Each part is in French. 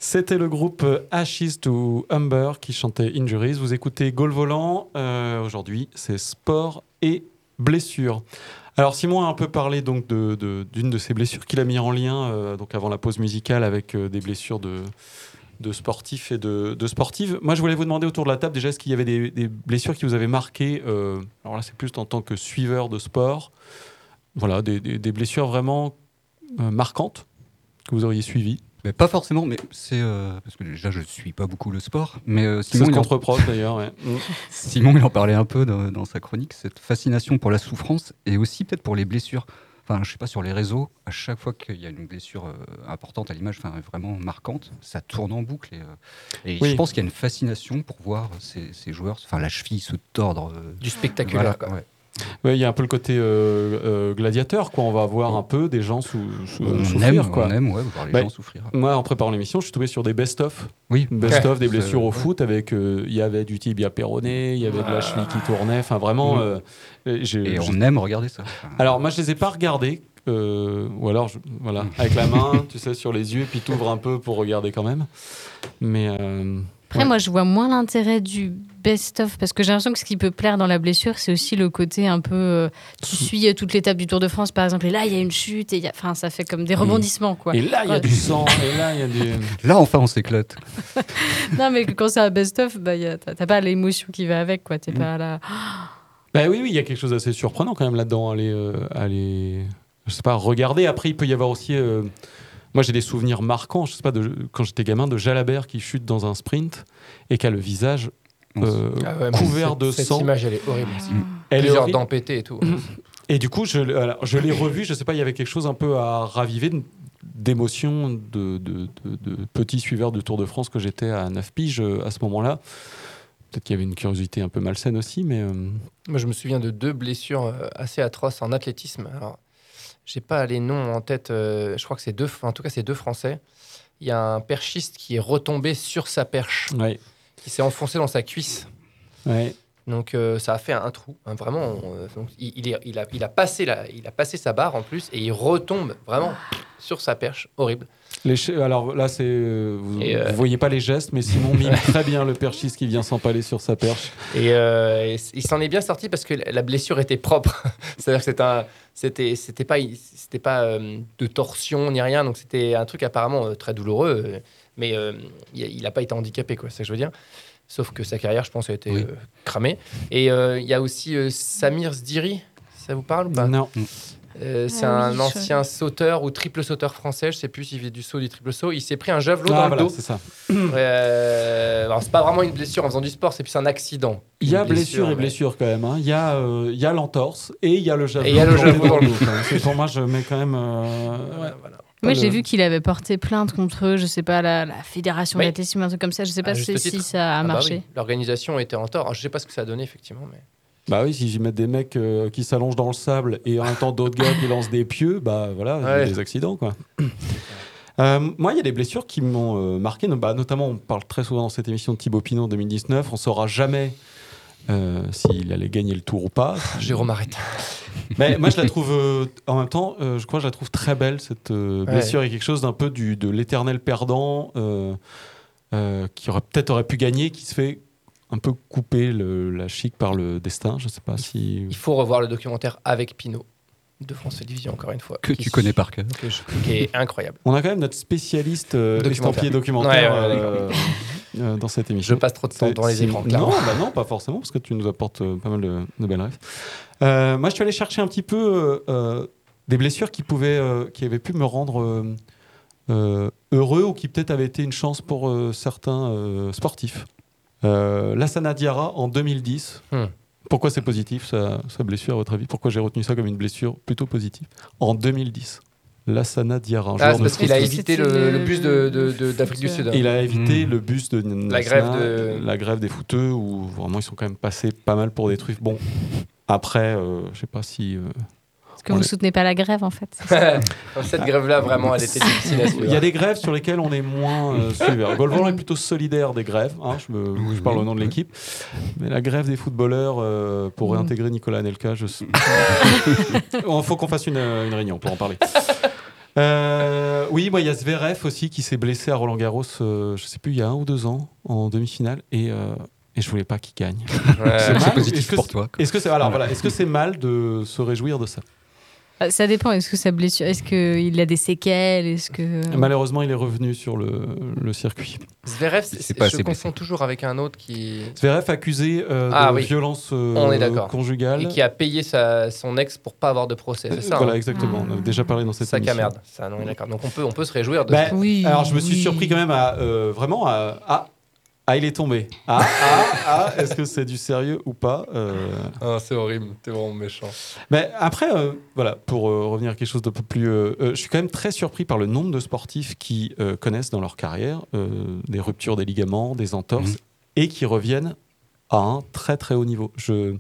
C'était le groupe Ashes to Umber qui chantait Injuries. Vous écoutez Gaulle Volant. Aujourd'hui, c'est sport et blessures. Alors Simon a un peu parlé donc d'une de ses blessures qu'il a mis en lien donc avant la pause musicale avec des blessures de sportifs et de sportives. Moi, je voulais vous demander autour de la table déjà, est-ce qu'il y avait des blessures qui vous avaient marqué alors là, c'est plus en tant que suiveur de sport. Voilà, des blessures vraiment marquantes que vous auriez suivies. Mais pas forcément, mais c'est parce que déjà je suis pas beaucoup le sport, mais Simon, c'est ce qu'on te reproche d'ailleurs. Ouais. Simon il en parlait un peu dans sa chronique, cette fascination pour la souffrance et aussi peut-être pour les blessures. Enfin, je sais pas, sur les réseaux, à chaque fois qu'il y a une blessure importante à l'image, enfin vraiment marquante, ça tourne en boucle et Oui. je pense qu'il y a une fascination pour voir ces joueurs, enfin la cheville se tordre. Du spectaculaire. Voilà, ouais. Ouais, il y a un peu le côté gladiateur, quoi. On va voir un peu des gens On souffrir, quoi. On aime voir les gens souffrir. Moi, en préparant l'émission, je suis tombé sur des best-of. Oui. Best-of des blessures au foot avec il y avait du tibia péroné, il y avait de la cheville qui tournait. Enfin, vraiment. Et on aime regarder ça. Alors, moi, je les ai pas regardés. Ou alors, voilà, avec la main, tu sais, sur les yeux, puis tu ouvres un peu pour regarder quand même. Mais. Après, moi, je vois moins l'intérêt du best-of, parce que j'ai l'impression que ce qui peut plaire dans la blessure, c'est aussi le côté un peu... tu suis toute l'étape du Tour de France, par exemple, et là, il y a une chute, et enfin, ça fait comme des rebondissements, quoi. Et là, il y a du sang, et là, il y a du... Là, enfin, on s'éclate. Non, mais quand c'est un best-of, bah, t'as pas l'émotion qui va avec, quoi. T'es pas là... Bah oui, il y a quelque chose d'assez surprenant quand même là-dedans, aller je sais pas, regarder. Après, il peut y avoir aussi... Moi, j'ai des souvenirs marquants, je sais pas, quand j'étais gamin, de Jalabert qui chute dans un sprint et qui a le visage couvert de sang. Cette image, elle est horrible aussi. Plusieurs dents pétées et tout. Et du coup, je l'ai revu, je sais pas, il y avait quelque chose un peu à raviver d'émotion de petit suiveur de Tour de France que j'étais à 9 piges à ce moment-là. Peut-être qu'il y avait une curiosité un peu malsaine aussi, mais... Moi, je me souviens de 2 blessures assez atroces en athlétisme. Alors, j'ai pas les noms en tête. Je crois que c'est 2. En tout cas, c'est 2 Français. Il y a un perchiste qui est retombé sur sa perche, qui s'est enfoncé dans sa cuisse. Ouais. Donc, ça a fait un trou. Hein, vraiment. Donc, il a passé sa barre en plus et il retombe vraiment sur sa perche. Horrible. Alors là, vous voyez pas les gestes, mais Simon mime très bien le perchiste qui vient s'empaler sur sa perche. Et il s'en est bien sorti parce que la blessure était propre. C'est-à-dire que c'était pas de torsion ni rien, donc c'était un truc apparemment très douloureux, mais il n'a pas été handicapé, quoi, c'est ça que je veux dire. Sauf que sa carrière, je pense, a été cramée. Et il y a aussi Samir Sdiri, ça vous parle ou pas ? Non. C'est un ancien sauteur ou triple sauteur français, je sais plus s'il fait du saut, du triple saut. Il s'est pris un javelot dans le dos. C'est ça. Alors c'est pas vraiment une blessure en faisant du sport, c'est plus un accident. Il y a blessure et blessure quand même. Hein. Il y a l'entorse et il y a le javelot. Et il y a le javelot dans le dos. C'est pour moi, je mets quand même. Voilà. Moi, j'ai vu qu'il avait porté plainte contre, je sais pas, la fédération d'athlétisme, un truc comme ça. Je sais pas si ça a marché. Bah oui. L'organisation était en tort. Alors, je sais pas ce que ça a donné, effectivement, mais... Bah oui, si j'y mets des mecs qui s'allongent dans le sable et en même temps d'autres gars qui lancent des pieux, bah voilà, il y a des accidents, quoi. Moi, il y a des blessures qui m'ont marqué. Notamment, on parle très souvent dans cette émission de Thibaut Pinot en 2019. On saura jamais s'il allait gagner le Tour ou pas. Jérôme arrête. Mais moi, je la trouve en même temps, je crois que je la trouve très belle, cette blessure. Il y a quelque chose d'un peu de l'éternel perdant qui aurait pu gagner, qui se fait un peu couper la chic par le destin. Je sais pas si... Il faut revoir le documentaire avec Pinot de France Télévisions, encore une fois. Que tu connais par cœur. Qui est incroyable. On a quand même notre spécialiste estampillé documentaire dans cette émission. Je passe trop de temps dans les écrans, clairement. Non, pas forcément, parce que tu nous apportes pas mal de belles rêves. Moi, je suis allé chercher un petit peu des blessures qui avaient pu me rendre heureux ou qui peut-être avaient été une chance pour certains sportifs. Lassana Diarra en 2010. Pourquoi c'est positif sa blessure à votre avis ? Pourquoi j'ai retenu ça comme une blessure plutôt positive ? En 202010, Lassana Diarra. C'est parce qu'il a évité le bus d'Afrique du Sud. Il a évité le bus de la grève des footeux où vraiment ils sont quand même passés pas mal pour des trucs. Bon, après, je sais pas si... Parce que vous ne soutenez pas la grève, en fait. Cette grève-là, vraiment, elle était difficile à suivre. Il y a des grèves sur lesquelles on est moins suiveur. Gaulle Volant est plutôt solidaire des grèves. Hein, je parle au nom de l'équipe. Mais la grève des footballeurs, pour réintégrer Nicolas Anelka, il faut qu'on fasse une réunion pour en parler. Oui, moi il y a Zverev aussi qui s'est blessé à Roland-Garros, je sais plus, il y a 1 ou 2 ans, en demi-finale, et je voulais pas qu'il gagne. Ouais. C'est mal, C'est ou positif est-ce que pour toi. Est-ce que c'est est-ce que c'est mal de se réjouir de ça? Ça dépend. Est-ce que sa blessure, est-ce qu'il a des séquelles, est-ce que Malheureusement, il est revenu sur le circuit. Zverev, C'est pas je assez confonds blessé. toujours avec un autre qui Zverev accusé de violence On est d'accord. conjugale. et qui a payé son ex pour pas avoir de procès. C'est ça. Voilà, hein. exactement. On a déjà parlé dans cette Sac à émission. merde. Ça, non, on est d'accord. Donc on peut se réjouir de. Bah, ça. Oui, alors je me suis oui. surpris quand même à vraiment à il est tombé. Est-ce que c'est du sérieux ou pas Ah, c'est horrible. T'es vraiment méchant. Mais après, voilà, pour revenir à quelque chose de peu plus, je suis quand même très surpris par le nombre de sportifs qui connaissent dans leur carrière des ruptures des ligaments, des entorses, et qui reviennent à un très très haut niveau.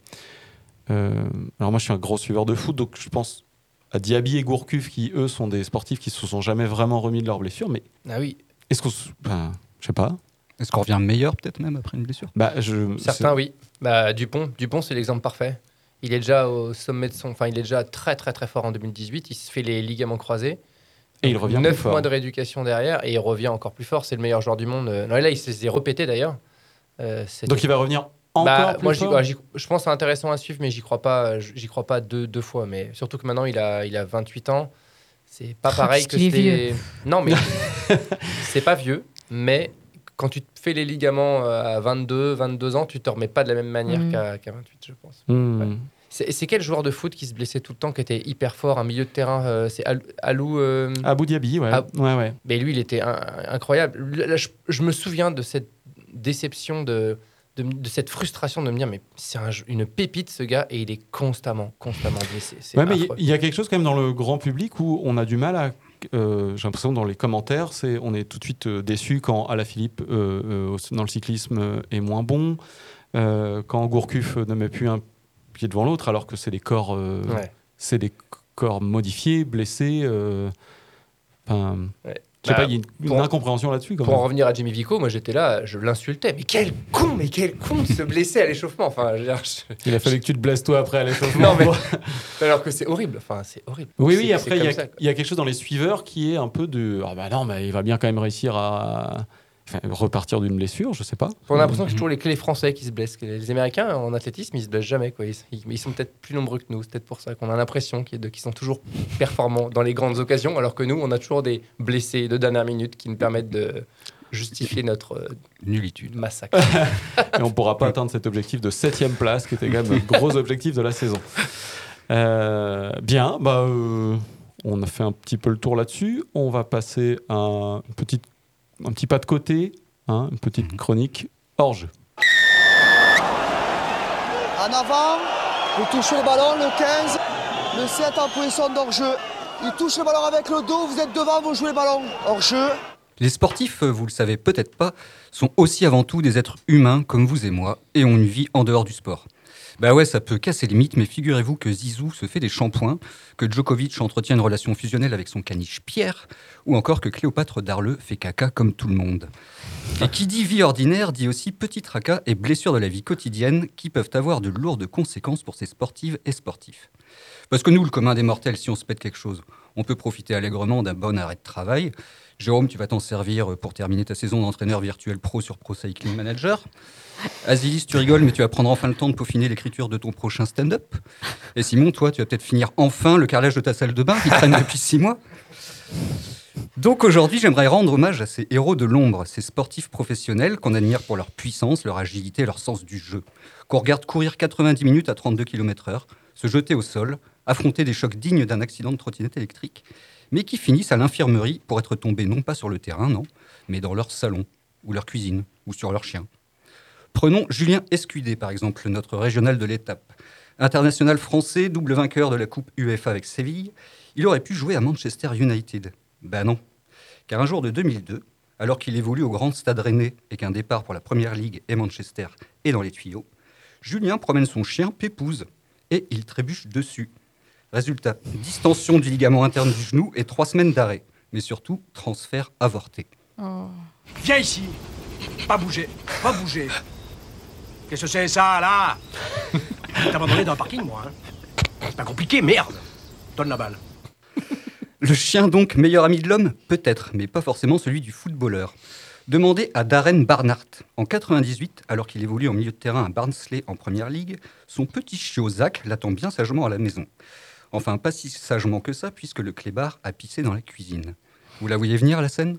Alors moi, je suis un gros suiveur de foot, donc je pense à Diaby et Gourcuff qui eux sont des sportifs qui se sont jamais vraiment remis de leurs blessures. Mais Ah oui. est-ce qu'on, je sais pas. Est-ce qu'on revient meilleur peut-être même après une blessure? Certains, oui. Bah, Dupont, c'est l'exemple parfait. Il est déjà au sommet de son. Enfin, il est déjà très, très, très fort en 2018. Il se fait les ligaments croisés. Et il revient 9 plus fort. mois de rééducation derrière et il revient encore plus fort. C'est le meilleur joueur du monde. Non, et là, il s'est répété d'ailleurs. Donc il va revenir encore plus moi, fort. je pense que c'est intéressant à suivre, mais j'y crois pas deux fois. Mais surtout que maintenant, il a 28 ans. C'est pas pareil que qu'il est c'était. Non, mais c'est pas vieux. Mais quand tu te fais les ligaments à 22 ans, tu te remets pas de la même manière qu'à 28, je pense. Ouais. C'est quel joueur de foot qui se blessait tout le temps, qui était hyper fort, un milieu de terrain? C'est Alou. Abou Diaby, ouais. Ouais. Mais lui, il était incroyable. Là, je me souviens de cette déception, de cette frustration de me dire, mais c'est une pépite ce gars, et il est constamment blessé. C'est Ouais, mais affreux. il y a quelque chose quand même dans le grand public où on a du mal à. J'ai l'impression dans les commentaires, on est tout de suite déçu quand Alaphilippe dans le cyclisme est moins bon, quand Gourcuff ne met plus un pied devant l'autre, alors que c'est des corps, c'est des corps modifiés, blessés. Ouais. Je sais pas, il y a une incompréhension là-dessus. Quand Pour en même. revenir à Jimmy Vico, moi j'étais là, je l'insultais. Mais quel con de se blesser à l'échauffement. Enfin, je veux dire, Il a fallu que tu te blesses toi après à l'échauffement. Non, mais alors que c'est horrible. Enfin, c'est horrible. Oui, C'est après, comme ça. il y a quelque chose dans les suiveurs qui est un peu de. Ah bah non, mais il va bien quand même réussir à repartir d'une blessure, je sais pas. On a l'impression que c'est toujours les Français qui se blessent. Les Américains, en athlétisme, ils se blessent jamais. Quoi. Ils sont peut-être plus nombreux que nous. C'est peut-être pour ça qu'on a l'impression qu'ils sont toujours performants dans les grandes occasions, alors que nous, on a toujours des blessés de dernière minute qui nous permettent de justifier notre Nullitude. massacre. Et on ne pourra pas atteindre cet objectif de 7e place, qui était quand même le gros objectif de la saison. Bien, on a fait un petit peu le tour là-dessus. On va passer à un petit pas de côté, une petite chronique hors jeu. En avant, vous touchez le ballon, le 15, le 7 en position d'hors-jeu. Il touche le ballon avec le dos, vous êtes devant, vous jouez le ballon. Hors-jeu. Les sportifs, vous le savez peut-être pas, sont aussi avant tout des êtres humains comme vous et moi et ont une vie en dehors du sport. Bah ouais, ça peut casser les mythes, mais figurez-vous que Zizou se fait des shampoings, que Djokovic entretient une relation fusionnelle avec son caniche Pierre, ou encore que Cléopâtre Darleux fait caca comme tout le monde. Et qui dit vie ordinaire dit aussi petit tracas et blessures de la vie quotidienne qui peuvent avoir de lourdes conséquences pour ces sportives et sportifs. Parce que nous, le commun des mortels, si on se pète quelque chose, on peut profiter allègrement d'un bon arrêt de travail. Jérôme, tu vas t'en servir pour terminer ta saison d'entraîneur virtuel pro sur Pro Cycling Manager. Azilis, tu rigoles, mais tu vas prendre enfin le temps de peaufiner l'écriture de ton prochain stand-up. Et Simon, toi, tu vas peut-être finir enfin le carrelage de ta salle de bain qui traîne depuis 6 mois. Donc aujourd'hui, j'aimerais rendre hommage à ces héros de l'ombre, ces sportifs professionnels qu'on admire pour leur puissance, leur agilité, leur sens du jeu. Qu'on regarde courir 90 minutes à 32 km/h, se jeter au sol, affronter des chocs dignes d'un accident de trottinette électrique, mais qui finissent à l'infirmerie pour être tombés non pas sur le terrain, non, mais dans leur salon, ou leur cuisine, ou sur leur chien. Prenons Julien Escudé, par exemple, notre régional de l'étape. International français, double vainqueur de la Coupe UEFA avec Séville, il aurait pu jouer à Manchester United. Ben non, car un jour de 2002, alors qu'il évolue au Grand Stade Rennais et qu'un départ pour la Première Ligue et Manchester est dans les tuyaux, Julien promène son chien Pépouze et il trébuche dessus. Résultat, distension du ligament interne du genou et 3 semaines d'arrêt. Mais surtout, transfert avorté. Oh. Viens ici. Pas bouger. Pas bouger. Qu'est-ce que c'est ça, là? Je vais t'abandonner dans le parking, moi. Hein. C'est pas compliqué, merde. Donne la balle. Le chien donc, meilleur ami de l'homme? Peut-être, mais pas forcément celui du footballeur. Demandez à Darren Barnhart. En 98, alors qu'il évolue en milieu de terrain à Barnsley en première ligue, son petit chiot Zach l'attend bien sagement à la maison. Enfin, pas si sagement que ça, puisque le clébard a pissé dans la cuisine. Vous la voyez venir, la scène?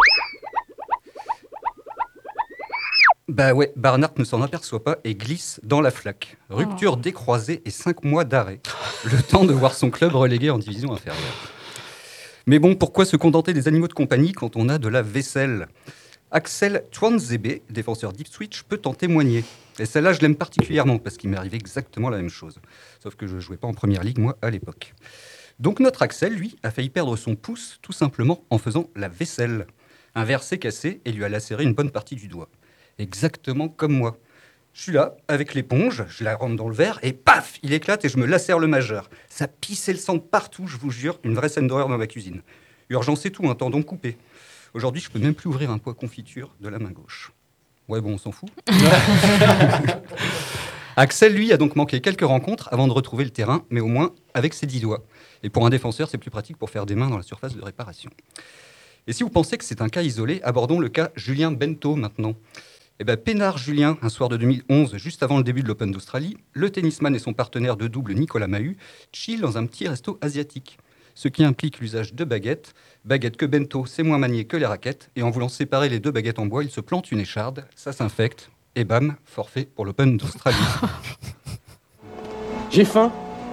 Bah ouais, Barnhart ne s'en aperçoit pas et glisse dans la flaque. Rupture décroisée et 5 mois d'arrêt. Le temps de voir son club relégué en division inférieure. Mais bon, pourquoi se contenter des animaux de compagnie quand on a de la vaisselle? Axel Tuanzebe, défenseur d'Ipswich, peut en témoigner. Et celle-là, je l'aime particulièrement parce qu'il m'est arrivé exactement la même chose. Sauf que je ne jouais pas en première ligue, moi, à l'époque. Donc notre Axel, lui, a failli perdre son pouce tout simplement en faisant la vaisselle. Un verre s'est cassé et lui a lacéré une bonne partie du doigt. Exactement comme moi. Je suis là, avec l'éponge, je la rentre dans le verre et paf, il éclate et je me lacère le majeur. Ça pissait le sang de partout, je vous jure, une vraie scène d'horreur dans ma cuisine. Urgence et tout, un tendon coupé. Aujourd'hui, je peux même plus ouvrir un pot à confiture de la main gauche. Ouais, bon, on s'en fout. Axel, lui, a donc manqué quelques rencontres avant de retrouver le terrain, mais au moins avec ses 10 doigts. Et pour un défenseur, c'est plus pratique pour faire des mains dans la surface de réparation. Et si vous pensez que c'est un cas isolé, abordons le cas Julien Bento maintenant. Eh bien, peinard Julien, un soir de 2011, juste avant le début de l'Open d'Australie, le tennisman et son partenaire de double Nicolas Mahut chillent dans un petit resto asiatique. Ce qui implique l'usage de baguettes. Baguettes que Bento sait moins manier que les raquettes. Et en voulant séparer les deux baguettes en bois, il se plante une écharde, ça s'infecte, et bam, forfait pour l'Open d'Australie. J'ai faim.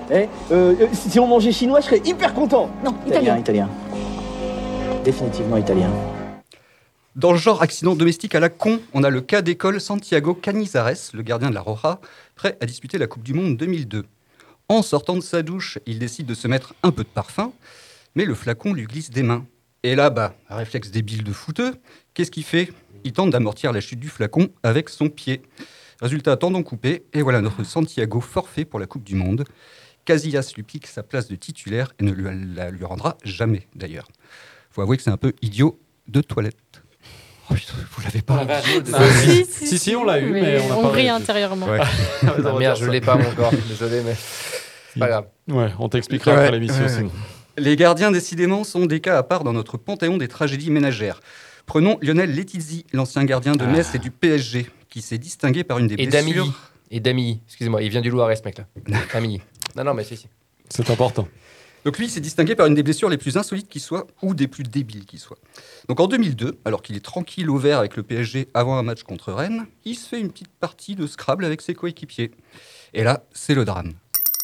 Si on mangeait chinois, je serais hyper content. Non, Italien. Définitivement italien. Dans le genre accident domestique à la con, on a le cas d'école Santiago Canizares, le gardien de la Roja, prêt à disputer la Coupe du Monde 2002. En sortant de sa douche, il décide de se mettre un peu de parfum, mais le flacon lui glisse des mains. Et là, un réflexe débile de fouteux, qu'est-ce qu'il fait? Il tente d'amortir la chute du flacon avec son pied. Résultat, tendon coupé, et voilà notre Santiago forfait pour la Coupe du Monde. Casillas lui pique sa place de titulaire et ne la lui rendra jamais, d'ailleurs. Faut avouer que c'est un peu idiot de toilette. Oh putain, vous l'avez pas. Si, on l'a eu, mais on on rit intérieurement. Ouais. Ah, merde, je l'ai pas mon corps. Désolé, mais c'est pas grave. Ouais, on t'expliquera après l'émission. Sinon. Les gardiens, décidément, sont des cas à part dans notre panthéon des tragédies ménagères. Prenons Lionel Letizzi, l'ancien gardien de Metz et du PSG, qui s'est distingué par une des blessures... Et Damilly, excusez-moi, il vient du Loiret, ce mec-là. Damilly. Non, mais si. C'est important. Donc lui, il s'est distingué par une des blessures les plus insolites qui soient, ou des plus débiles qui soient. Donc en 2002, alors qu'il est tranquille au vert avec le PSG avant un match contre Rennes, il se fait une petite partie de Scrabble avec ses coéquipiers. Et là, c'est le drame.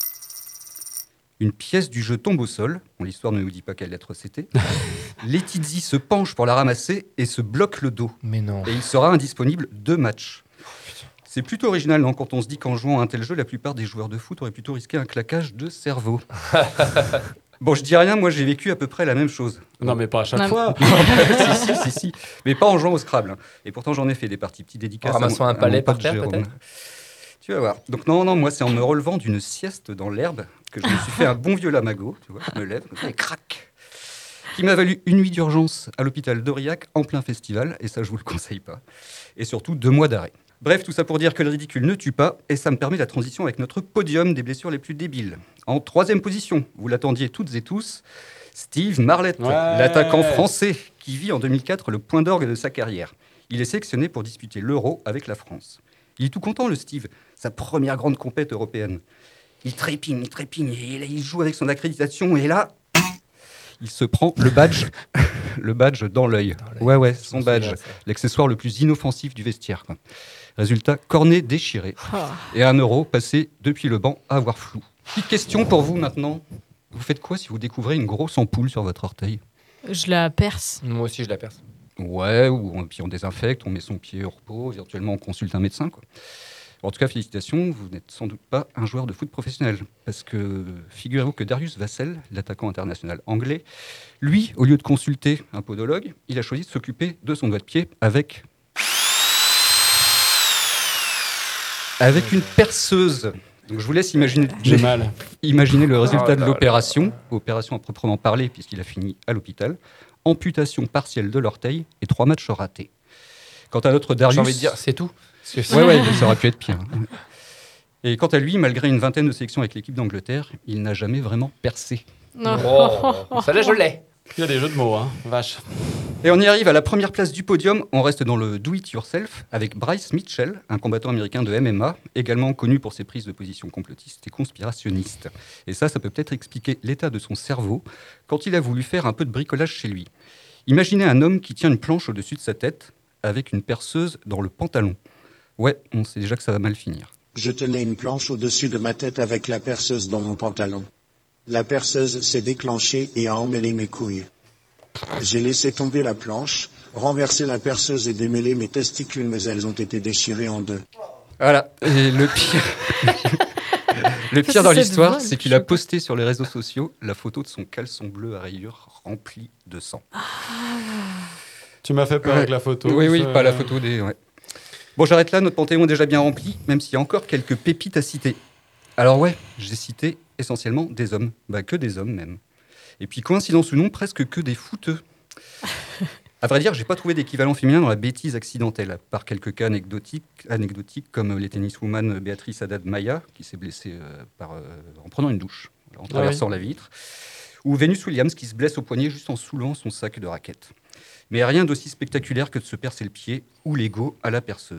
Une pièce du jeu tombe au sol. Bon, l'histoire ne nous dit pas quelle lettre c'était. Letizzi se penche pour la ramasser et se bloque le dos. Mais non. Et il sera indisponible 2 matchs. C'est plutôt original, non, quand on se dit qu'en jouant à un tel jeu, la plupart des joueurs de foot auraient plutôt risqué un claquage de cerveau. Bon, je dis rien, moi j'ai vécu à peu près la même chose. Non, mais pas à chaque fois. Si. Mais pas en jouant au Scrabble. Et pourtant, j'en ai fait des parties. Petite dédicace. En ramassant un palais par terre, Jérôme. peut-être. Tu vas voir. Donc non, moi c'est en me relevant d'une sieste dans l'herbe que je me suis fait un bon vieux lamago, tu vois, je me lève, et crac, qui m'a valu une nuit d'urgence à l'hôpital d'Aurillac en plein festival, et ça je vous le conseille pas. Et surtout 2 mois d'arrêt. Bref, tout ça pour dire que le ridicule ne tue pas, et ça me permet la transition avec notre podium des blessures les plus débiles. En 3e position, vous l'attendiez toutes et tous, Steve Marlett, l'attaquant français, qui vit en 2004 le point d'orgue de sa carrière. Il est sélectionné pour disputer l'Euro avec la France. Il est tout content, le Steve, sa première grande compète européenne. Il trépigne, et il joue avec son accréditation, et là, il se prend le badge dans l'œil. Ouais, son badge, l'accessoire le plus inoffensif du vestiaire, quoi. Résultat, cornet déchiré, et 1 euro passé depuis le banc à avoir flou. Petite question pour vous maintenant. Vous faites quoi si vous découvrez une grosse ampoule sur votre orteil? Je la perce. Moi aussi, je la perce. Ouais, puis on désinfecte, on met son pied au repos, éventuellement on consulte un médecin, quoi. En tout cas, félicitations, vous n'êtes sans doute pas un joueur de foot professionnel. Parce que figurez-vous que Darius Vassell, l'attaquant international anglais, lui, au lieu de consulter un podologue, il a choisi de s'occuper de son doigt de pied avec une perceuse. Donc je vous laisse imaginer le résultat de l'opération, opération à proprement parler, puisqu'il a fini à l'hôpital. Amputation partielle de l'orteil et 3 matchs ratés. Quant à notre Darius... J'ai envie de dire, c'est tout. Ouais, ça aurait pu être pire. Et quant à lui, malgré une 20aine de sélections avec l'équipe d'Angleterre, il n'a jamais vraiment percé. Non. Oh, ça là, je l'ai. Il y a des jeux de mots, hein. Vache. Et on y arrive à la première place du podium. On reste dans le do-it-yourself avec Bryce Mitchell, un combattant américain de MMA, également connu pour ses prises de position complotistes et conspirationnistes. Et ça peut peut-être expliquer l'état de son cerveau quand il a voulu faire un peu de bricolage chez lui. Imaginez un homme qui tient une planche au-dessus de sa tête avec une perceuse dans le pantalon. Ouais, on sait déjà que ça va mal finir. Je tenais une planche au-dessus de ma tête avec la perceuse dans mon pantalon. La perceuse s'est déclenchée et a emmêlé mes couilles. J'ai laissé tomber la planche, renversé la perceuse et démêlé mes testicules, mais elles ont été déchirées en deux. Voilà, et le pire... Le pire dans l'histoire, c'est qu'il a posté sur les réseaux sociaux la photo de son caleçon bleu à rayures rempli de sang. Tu m'as fait peur avec la photo. Oui, pas la photo des... Ouais. Bon, j'arrête là, notre panthéon est déjà bien rempli, même s'il y a encore quelques pépites à citer. Alors ouais, j'ai cité essentiellement des hommes, que des hommes même. Et puis, coïncidence ou non, presque que des fouteux. À vrai dire, j'ai pas trouvé d'équivalent féminin dans la bêtise accidentelle, à part quelques cas anecdotiques comme les tenniswoman Béatrice Haddad-Maia, qui s'est blessée en prenant une douche, en traversant la vitre, ou Venus Williams, qui se blesse au poignet juste en soulevant son sac de raquettes. Mais rien d'aussi spectaculaire que de se percer le pied ou l'ego à la perceuse.